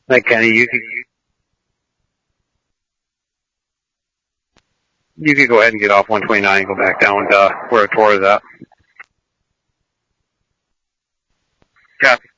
Hey, Kenny, you could go ahead and get off 129 and go back down to where a tour is at. Copy.